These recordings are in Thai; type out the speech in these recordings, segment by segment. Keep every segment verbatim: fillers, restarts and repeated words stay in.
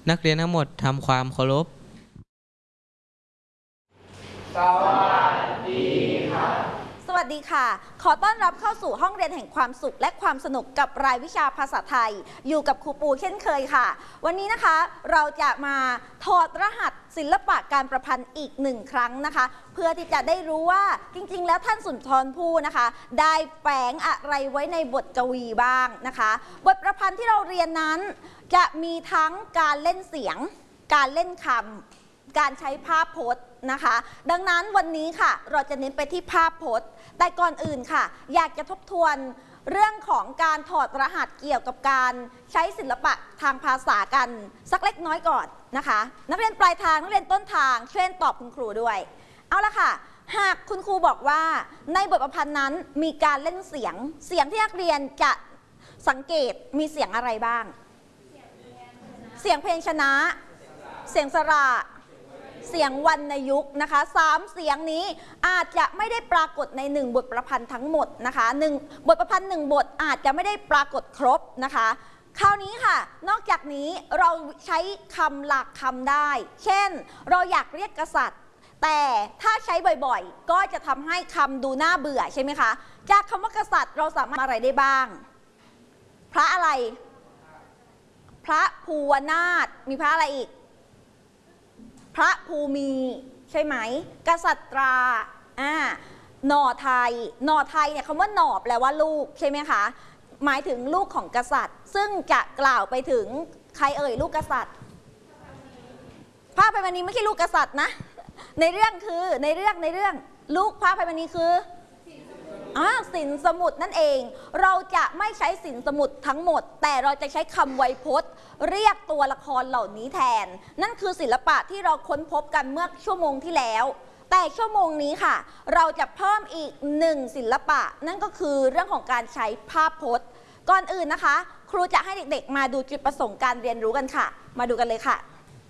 นักเรียนทั้งหมดทำความเคารพสวัสดีค่ะสวัสดีค่ะขอต้อนรับเข้าสู่ห้องเรียนแห่งความสุขและความสนุกกับรายวิชาภาษาไทยอยู่กับครูปูเช่นเคยค่ะวันนี้นะคะเราจะมาถอดรหัสศิลปะการประพันธ์อีกหนึ่งครั้งนะคะเพื่อที่จะได้รู้ว่าจริงๆแล้วท่านสุนทรภู่นะคะได้แฝงอะไรไว้ในบทกวีบ้างนะคะบทประพันธ์ที่เราเรียนนั้นจะมีทั้งการเล่นเสียงการเล่นคำการใช้ภาพพจน์นะคะดังนั้นวันนี้ค่ะเราจะเน้นไปที่ภาพพจน์แต่ก่อนอื่นค่ะอยากจะทบทวนเรื่องของการถอดรหัสเกี่ยวกับการใช้ศิลปะทางภาษากันสักเล็กน้อยก่อนนะคะนักเรียนปลายทางนักเรียนต้นทางช่วยตอบคุณครูด้วยเอาละค่ะหากคุณครูบอกว่าในบทประพันธ์นั้นมีการเล่นเสียงเสียงที่นักเรียนจะสังเกตมีเสียงอะไรบ้างเสียงเพลงชนะเสียงสระเสียงวรรณยุกต์นะคะสามเสียงนี้อาจจะไม่ได้ปรากฏในหนึ่งบทประพันธ์ทั้งหมดนะคะหนึ่งบทประพันธ์หนึ่งบทอาจจะไม่ได้ปรากฏครบนะคะคราวนี้ค่ะนอกจากนี้เราใช้คำหลักคำได้เช่นเราอยากเรียกกษัตริย์แต่ถ้าใช้บ่อยๆก็จะทำให้คำดูน่าเบื่อใช่ไหมคะจากคำว่ากษัตริย์เราสามารถอะไรได้บ้างพระอะไรพระภูวนาถมีพระอะไรอีกพระภูมิใช่ไหมกษัตราอ่าหน่อไทยหน่อไทยเนี่ยคำว่าหน่อแปลว่าลูกใช่ไหมคะหมายถึงลูกของกษัตริย์ซึ่งจะกล่าวไปถึงใครเอ่ยลูกกษัตริย์พระอภัยมณีไม่ใช่ลูกกษัตริย์นะในเรื่องคือในเรื่องในเรื่องลูกพระอภัยมณีคืออ่าสินสมุทรนั่นเองเราจะไม่ใช้สินสมุทรทั้งหมดแต่เราจะใช้คำไวยพจน์เรียกตัวละครเหล่านี้แทนนั่นคือศิลปะที่เราค้นพบกันเมื่อชั่วโมงที่แล้วแต่ชั่วโมงนี้ค่ะเราจะเพิ่มอีกหนึ่งศิลปะนั่นก็คือเรื่องของการใช้ภาพพจน์ก่อนอื่นนะคะครูจะให้เด็กๆมาดูจุดประสงค์การเรียนรู้กันค่ะมาดูกันเลยค่ะ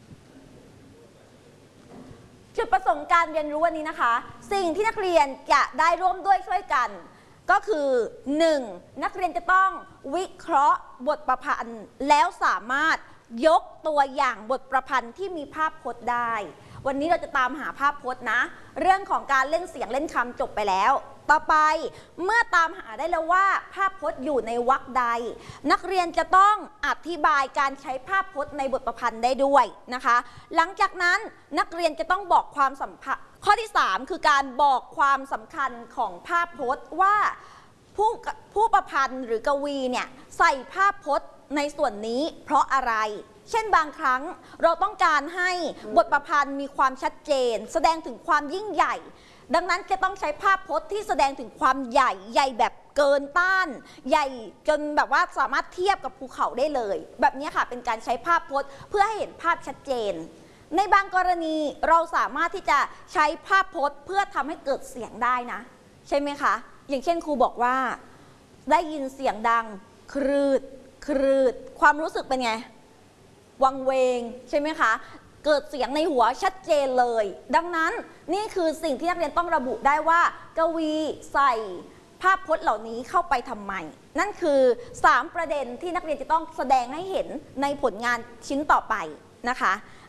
จุดประสงค์การเรียนรู้วันนี้นะคะสิ่งที่นักเรียนจะได้ร่วมด้วยช่วยกันก็คือหนึ่งนักเรียนจะต้องวิเคราะห์บทประพันธ์แล้วสามารถยกตัวอย่างบทประพันธ์ที่มีภาพพจน์ได้วันนี้เราจะตามหาภาพพจน์นะเรื่องของการเล่นเสียงเล่นคำจบไปแล้วต่อไปเมื่อตามหาได้แล้วว่าภาพพจน์อยู่ในวรรคใดนักเรียนจะต้องอธิบายการใช้ภาพพจน์ในบทประพันธ์ได้ด้วยนะคะหลังจากนั้นนักเรียนจะต้องบอกความสัมพันธ์ข้อที่สามคือการบอกความสำคัญของภาพพจน์ว่าผู้ผู้ประพันธ์หรือกวีเนี่ยใส่ภาพพจน์ในส่วนนี้เพราะอะไรเช่นบางครั้งเราต้องการให้บทประพันธ์มีความชัดเจนแสดงถึงความยิ่งใหญ่ดังนั้นจะต้องใช้ภาพพจน์ที่แสดงถึงความใหญ่ใหญ่แบบเกินต้านใหญ่จนแบบว่าสามารถเทียบกับภูเขาได้เลยแบบนี้ค่ะเป็นการใช้ภาพพจน์เพื่อให้เห็นภาพชัดเจนในบางกรณีเราสามารถที่จะใช้ภาพพจน์เพื่อทำให้เกิดเสียงได้นะใช่ไหมคะอย่างเช่นครูบอกว่าได้ยินเสียงดังครืดครืดความรู้สึกเป็นไงวังเวงใช่ไหมคะเกิดเสียงในหัวชัดเจนเลยดังนั้นนี่คือสิ่งที่นักเรียนต้องระบุได้ว่ากวีใส่ภาพพจน์เหล่านี้เข้าไปทำไมนั่นคือสามประเด็นที่นักเรียนจะต้องแสดงให้เห็นในผลงานชิ้นต่อไปนะคะ